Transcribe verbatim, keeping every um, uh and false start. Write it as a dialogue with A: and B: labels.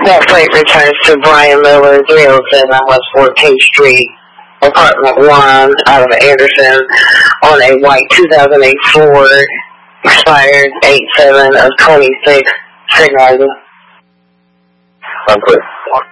A: That plate returns to Brian Miller, three oh seven West fourteenth Street, apartment one, out of Anderson, on a white two thousand eight Ford, expired eight seven of twenty-six, signalizing.
B: I'm clear.